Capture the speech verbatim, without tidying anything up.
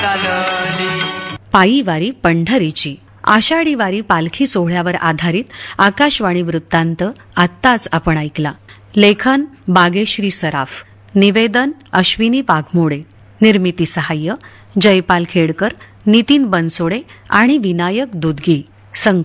पायी वारी पंढरीची आषाढी वारी पालखी सोहळ्यावर आधारित आकाशवाणी वृत्तांत आत्ताच आपण ऐकला. लेखन बागेश्री सराफ, निवेदन अश्विनी वाघमोडे, निर्मिती सहाय्य जयपाल खेडकर, नितीन बनसोडे आणि विनायक दुधगी.